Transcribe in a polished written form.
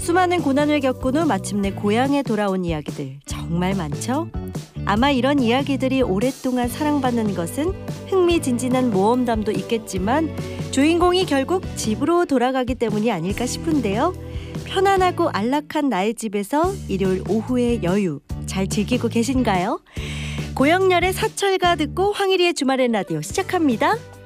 수많은 고난을 겪은 후 마침내 고향에 돌아온 이야기들 정말 많죠? 아마 이런 이야기들이 오랫동안 사랑받는 것은 흥미진진한 모험담도 있겠지만 주인공이 결국 집으로 돌아가기 때문이 아닐까 싶은데요. 편안하고 안락한 나의 집에서 일요일 오후의 여유 잘 즐기고 계신가요? 고영렬의 사철가 듣고 황일희의 주말엔 라디오 시작합니다.